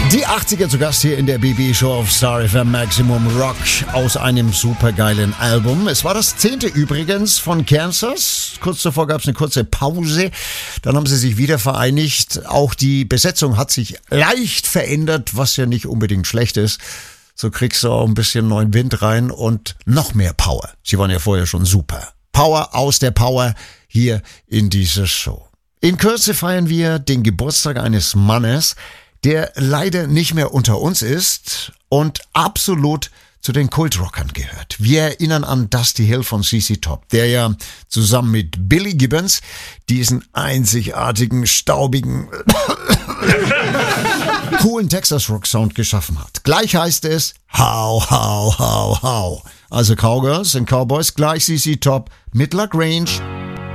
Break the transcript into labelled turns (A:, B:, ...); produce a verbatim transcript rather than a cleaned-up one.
A: Die achtziger zu Gast hier in der B B-Show auf Star F M Maximum Rock aus einem supergeilen Album. Es war das zehnte übrigens von Kansas. Kurz davor gab es eine kurze Pause. Dann haben sie sich wieder vereinigt. Auch die Besetzung hat sich leicht verändert, was ja nicht unbedingt schlecht ist. So kriegst du auch ein bisschen neuen Wind rein und noch mehr Power. Sie waren ja vorher schon super. Power aus der Power hier in dieser Show. In Kürze feiern wir den Geburtstag eines Mannes, der leider nicht mehr unter uns ist und absolut zu den Kultrockern gehört. Wir erinnern an Dusty Hill von C C Top, der ja zusammen mit Billy Gibbons diesen einzigartigen, staubigen, coolen Texas-Rock-Sound geschaffen hat. Gleich heißt es How, how, how, how. Also Cowgirls und Cowboys gleich C C Top mit La Grange.